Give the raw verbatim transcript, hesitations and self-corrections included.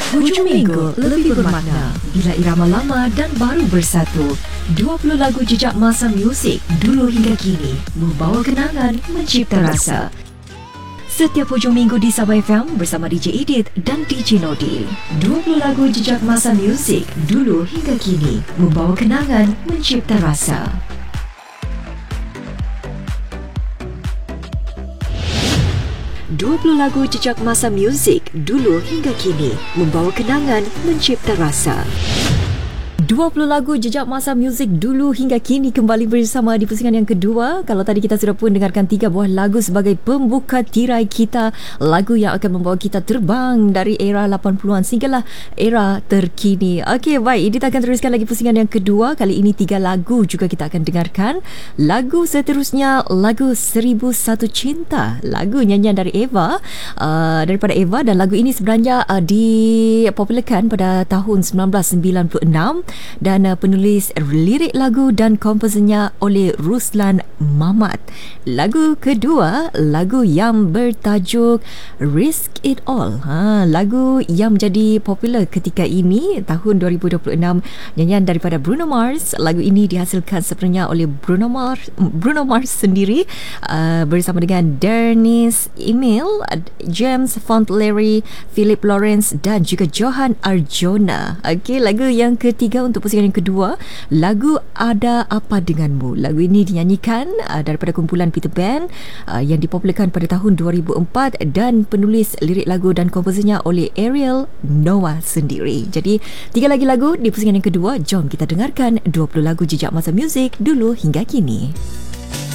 Hujung minggu lebih bermakna bila irama lama dan baru bersatu. dua puluh lagu jejak masa muzik dulu hingga kini membawa kenangan, mencipta rasa. Setiap hujung minggu di Sabah F M bersama D J Edith dan D J Nodi. dua puluh lagu jejak masa muzik dulu hingga kini membawa kenangan, mencipta rasa. dua puluh lagu jejak masa muzik dulu hingga kini membawa kenangan, mencipta rasa. dua puluh lagu jejak masa muzik dulu hingga kini kembali bersama di pusingan yang kedua. Kalau tadi kita sudah pun dengarkan tiga buah lagu sebagai pembuka tirai kita, lagu yang akan membawa kita terbang dari era lapan puluhan sehinggalah era terkini. Okey, baik, kita akan teruskan lagi pusingan yang kedua. Kali ini tiga lagu juga kita akan dengarkan. Lagu seterusnya, lagu Seribu Satu Cinta, lagu nyanyian dari Eva, uh, daripada Eva, dan lagu ini sebenarnya uh, dipopularkan pada tahun sembilan belas sembilan puluh enam dan uh, penulis lirik lagu dan komposernya oleh Ruslan Mamat. Lagu kedua, lagu yang bertajuk Risk It All, ha, lagu yang menjadi popular ketika ini tahun dua ribu dua puluh enam, nyanyian daripada Bruno Mars. Lagu ini dihasilkan sebenarnya oleh Bruno Mars Bruno Mars sendiri uh, bersama dengan Dennis Emil, James Fontlery, Philip Lawrence dan juga Johan Arjona. Okey, lagu yang ketiga untuk pusingan yang kedua, lagu Ada Apa Denganmu. Lagu ini dinyanyikan uh, daripada kumpulan Peter Pan uh, yang dipopularkan pada tahun dua ribu empat dan penulis lirik lagu dan komposernya oleh Ariel Noah sendiri. Jadi tiga lagi lagu di pusingan yang kedua. Jom kita dengarkan dua puluh lagu jejak masa muzik dulu hingga kini.